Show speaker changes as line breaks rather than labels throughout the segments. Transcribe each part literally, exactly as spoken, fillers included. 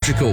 Electrical.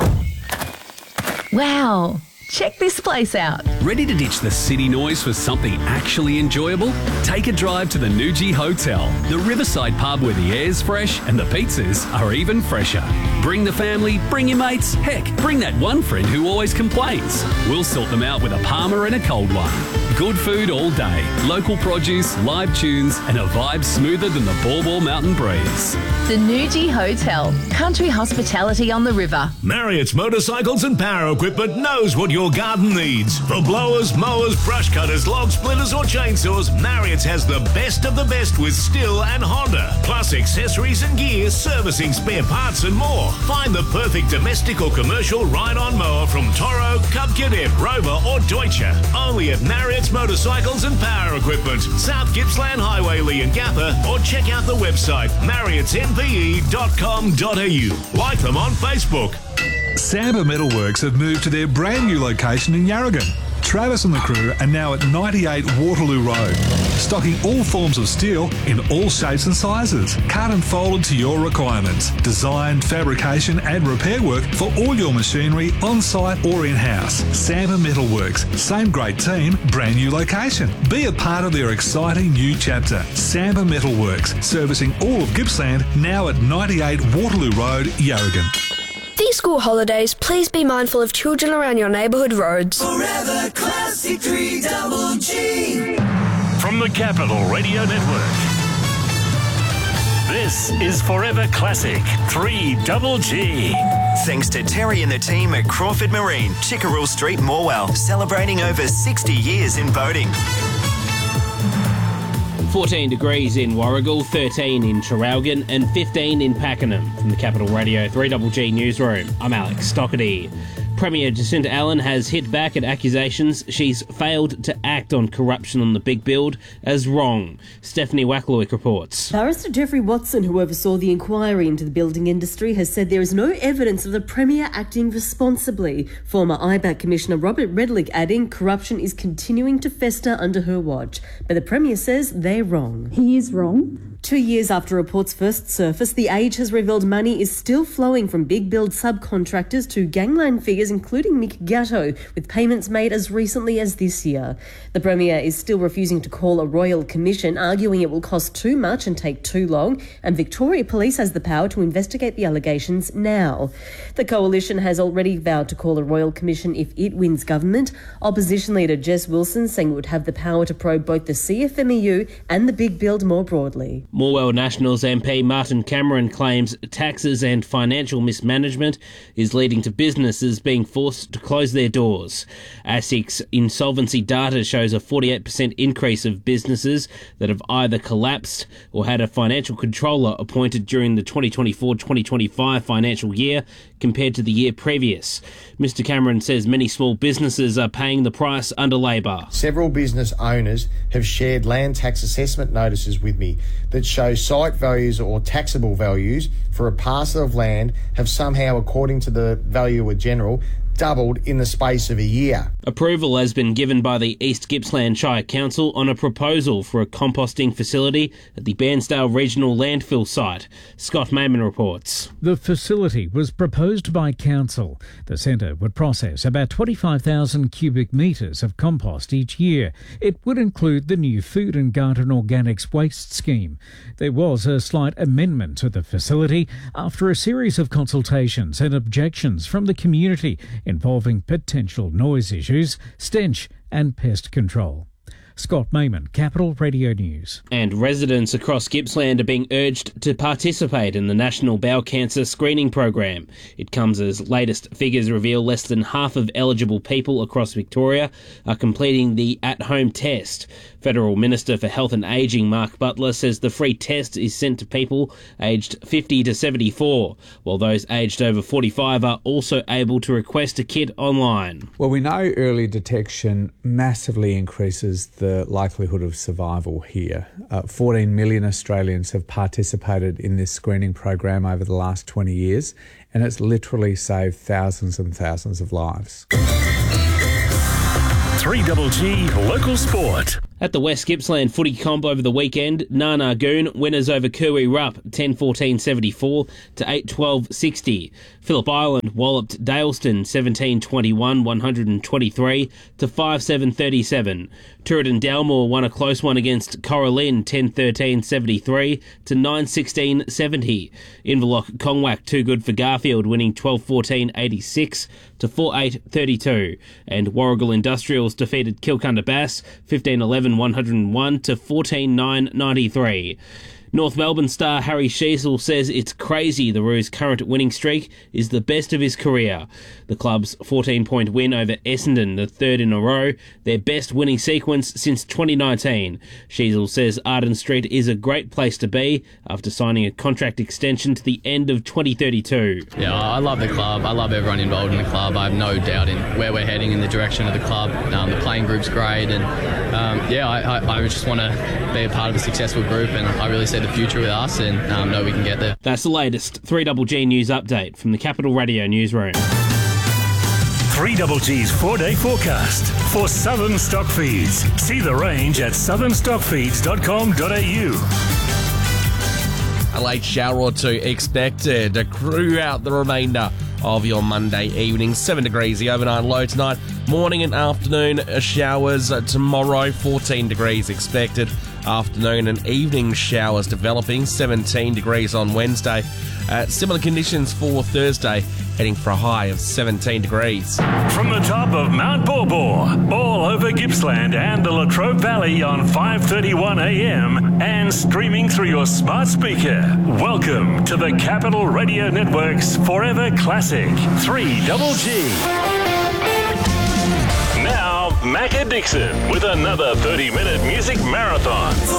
Wow, check this place out.
Ready to ditch the city noise for something actually enjoyable? Take a drive to the Nuji Hotel, the riverside pub where the air's fresh and the pizzas are even fresher. Bring the family, bring your mates, heck, bring that one friend who always complains. We'll sort them out with a Palmer and a cold one. Good food all day, local produce, live tunes, and a vibe smoother than the Baw Baw Mountain breeze.
The Nuji Hotel, country hospitality on the river.
Marriott's Motorcycles and Power Equipment knows what your garden needs. For blowers, mowers, brush cutters, log splitters or chainsaws, Marriott's has the best of the best with Stihl and Honda. Plus accessories and gear, servicing, spare parts and more. Find the perfect domestic or commercial ride-on mower from Toro, Cub Cadet, Rover or Deutsche. Only at Marriott's Motorcycles and Power Equipment, South Gippsland Highway, Leongatha, or check out the website marriotts n p e dot com dot a u. Like them on Facebook.
Samba Metalworks have moved to their brand new location in Yarragon. Travis and the crew are now at ninety-eight Waterloo Road, stocking all forms of steel in all shapes and sizes, cut and folded to your requirements. Design, fabrication and repair work for all your machinery on-site or in-house. Samba Metalworks, same great team, brand new location. Be a part of their exciting new chapter. Samba Metalworks, servicing all of Gippsland, now at ninety-eight Waterloo Road, Yarragon.
These school holidays, please be mindful of children around your neighbourhood roads.
Forever Classic three double G.
From the Capital Radio Network, this is Forever Classic three double G.
Thanks to Terry and the team at Crawford Marine, Chickerell Street, Morwell, celebrating over sixty years in boating.
fourteen degrees in Warragul, thirteen in Traralgon and fifteen in Pakenham. From the Capital Radio three double G Newsroom, I'm Alex Stockerty. Premier Jacinta Allen has hit back at accusations she's failed to act on corruption on the big build as wrong. Stephanie Wacklewick reports.
Barrister Jeffrey Watson, who oversaw the inquiry into the building industry, has said there is no evidence of the Premier acting responsibly. Former I B A C Commissioner Robert Redlich adding corruption is continuing to fester under her watch. But the Premier says they're wrong.
He is wrong.
Two years after reports first surfaced, The Age has revealed money is still flowing from big build subcontractors to gangland figures, including Mick Gatto, with payments made as recently as this year. The Premier is still refusing to call a royal commission, arguing it will cost too much and take too long, and Victoria Police has the power to investigate the allegations now. The Coalition has already vowed to call a royal commission if it wins government. Opposition leader Jess Wilson saying it would have the power to probe both the C F M E U and the big build more broadly.
Morwell Nationals M P Martin Cameron claims taxes and financial mismanagement is leading to businesses being forced to close their doors. ASIC's insolvency data shows a forty-eight percent increase of businesses that have either collapsed or had a financial controller appointed during the twenty twenty-four twenty twenty-five financial year compared to the year previous. Mister Cameron says many small businesses are paying the price under Labor.
Several business owners have shared land tax assessment notices with me that show site values or taxable values for a parcel of land have somehow, according to the Valuer General, doubled in the space of a year.
Approval has been given by the East Gippsland Shire Council on a proposal for a composting facility at the Bairnsdale Regional Landfill site. Scott Mayman reports.
The facility was proposed by Council. The centre would process about twenty-five thousand cubic metres of compost each year. It would include the new Food and Garden Organics waste scheme. There was a slight amendment to the facility after a series of consultations and objections from the community involving potential noise issues, stench and pest control. Scott Mayman, Capital Radio News.
And residents across Gippsland are being urged to participate in the National Bowel Cancer Screening Program. It comes as latest figures reveal less than half of eligible people across Victoria are completing the at-home test. Federal Minister for Health and Ageing Mark Butler says the free test is sent to people aged fifty to seventy-four, while those aged over forty-five are also able to request a kit online.
Well, we know early detection massively increases the likelihood of survival here. Uh, fourteen million Australians have participated in this screening program over the last twenty years, and it's literally saved thousands and thousands of lives.
three double G Local Sport.
At the West Gippsland footy comp over the weekend, Narnagoon winners over Kui Rupp ten fourteen seventy-four to eight twelve sixty. Phillip Island walloped Daleston seventeen twenty-one one twenty-three to five seven thirty-seven. Tooradin Dalmore won a close one against Coralin ten thirteen seventy-three to nine sixteen seventy. Inverloch Kongwak too good for Garfield, winning twelve fourteen eighty-six to four eight thirty-two. And Warrigal Industrials defeated Kilcunda Bass fifteen eleven one oh one to fourteen nine ninety-three. North Melbourne star Harry Sheasel says it's crazy the Roos' current winning streak is the best of his career. The club's fourteen-point win over Essendon, the third in a row, their best winning sequence since twenty nineteen. Sheasel says Arden Street is a great place to be after signing a contract extension to the end of twenty thirty-two.
Yeah, I love the club. I love everyone involved in the club. I have no doubt in where we're heading in the direction of the club. Um, the playing group's great, and um, yeah, I, I, I just want to be a part of a successful group, and I really see the future with us and um, know we can get there.
That's the latest three G G News update from the Capital Radio Newsroom.
three G G's four-day forecast for Southern Stock Feeds. See the range at southern stock feeds dot com dot a u.
A late shower or two expected throughout the remainder of your Monday evening. seven degrees the overnight low tonight. Morning and afternoon showers tomorrow. fourteen degrees expected. Afternoon and evening showers developing. seventeen degrees on Wednesday. Uh, similar conditions for Thursday, heading for a high of seventeen degrees.
From the top of Mount Borbor, all over Gippsland and the Latrobe Valley on five thirty-one a m and streaming through your smart speaker. Welcome to the Capital Radio Network's Forever Classic three G G. Now, Macca Dixon with another thirty-minute music marathon.